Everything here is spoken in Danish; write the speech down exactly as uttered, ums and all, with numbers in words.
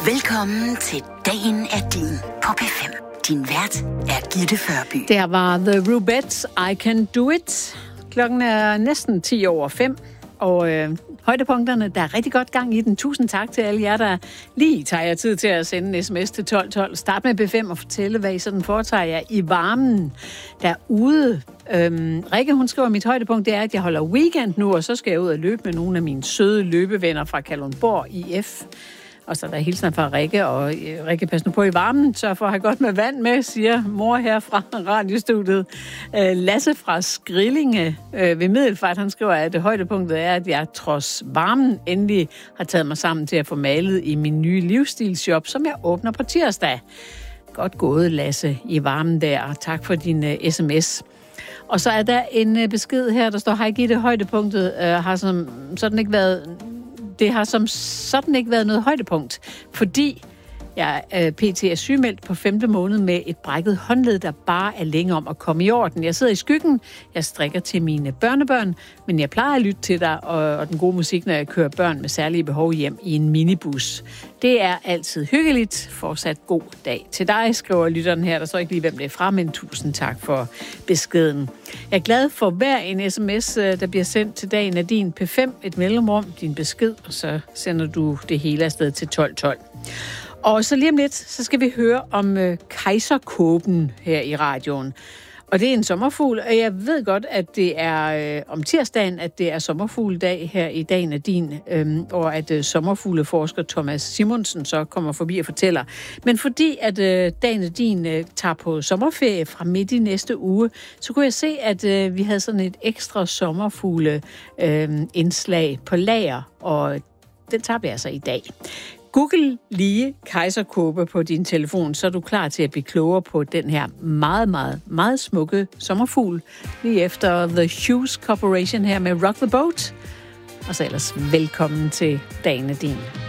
Velkommen til Dagen er din på P fem. Din vært er Gitte Førby. Der var The Rubettes, I Can Do It. Klokken er næsten ti over fem, og øh, højdepunkterne, der er rigtig godt gang i den. Tusind tak til alle jer, der lige tager jer tid til at sende en sms til tolv tolv. Start med P fem og fortælle, hvad I sådan foretager jer i varmen derude. Øhm, Rikke, hun skriver, at mit højdepunkt det er, at jeg holder weekend nu, og så skal jeg ud og løbe med nogle af mine søde løbevenner fra Kalundborg I F. Og så er der hilsen fra Rikke, og Rikke, pas nu på i varmen, så for at have godt med vand med, siger mor her fra radiostudiet. Lasse fra Skrillinge ved Middelfart, han skriver, at det højdepunktet er, at jeg trods varmen endelig har taget mig sammen til at få malet i min nye livsstilsshop, som jeg åbner på tirsdag. Godt gået, Lasse, i varmen der, og tak for din uh, sms. Og så er der en uh, besked her, der står, hej Gitte, højdepunktet uh, har som sådan ikke været... Det har som sådan ikke været noget højdepunkt, fordi jeg øh, pt. Er sygemeldt på femte måned med et brækket håndled, der bare er længe om at komme i orden. Jeg sidder i skyggen, jeg strikker til mine børnebørn, men jeg plejer at lytte til dig og, og den gode musik, når jeg kører børn med særlige behov hjem i en minibus. Det er altid hyggeligt. Fortsat god dag til dig, skriver lytteren her. Der står ikke lige, hvem det er fra, men tusind tak for beskeden. Jeg er glad for hver en sms, der bliver sendt til Dagen af din P fem, et mellemrum, din besked, og så sender du det hele afsted til tolv tolv. Og så lige om lidt, så skal vi høre om øh, kejserkåben her i radioen. Og det er en sommerfugl, og jeg ved godt, at det er øh, om tirsdagen, at det er sommerfugledag her i Dagen af din, øh, og at øh, sommerfugleforsker Thomas Simonsen så kommer forbi og fortæller. Men fordi at øh, Dagen af din øh, tager på sommerferie fra midt i næste uge, så kunne jeg se, at øh, vi havde sådan et ekstra sommerfugle øh, indslag på lager, og den tager vi altså i dag. Google lige kejserkåbe på din telefon, så er du klar til at blive klogere på den her meget, meget, meget smukke sommerfugl. Lige efter The Hughes Corporation her med Rock the Boat. Og så ellers velkommen til Dagen af din.